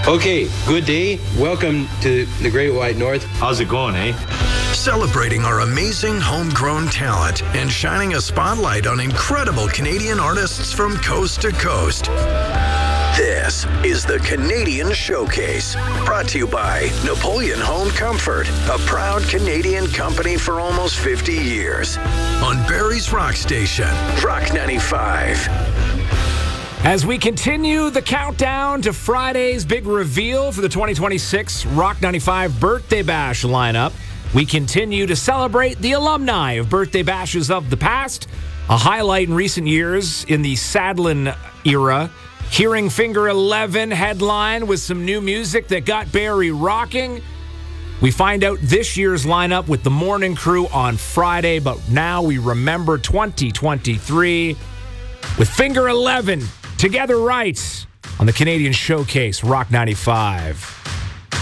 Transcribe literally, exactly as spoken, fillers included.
Okay, good day. Welcome to the Great White North. How's it going, eh? Celebrating our amazing homegrown talent and shining a spotlight on incredible Canadian artists from coast to coast. This is the Canadian Showcase, brought to you by Napoleon Home Comfort, a proud Canadian company for almost fifty years. On Barrie's Rock Station, Rock ninety-five. As we continue the countdown to Friday's big reveal for the twenty twenty-six Rock ninety-five Birthday Bash lineup, we continue to celebrate the alumni of birthday bashes of the past. A highlight in recent years in the Sadlin era, Hearing Finger eleven headline with some new music that got Barrie rocking. We find out this year's lineup with the Morning Crew on Friday, but now we remember twenty twenty-three with Finger eleven together right on the Canadian Showcase, Rock ninety-five.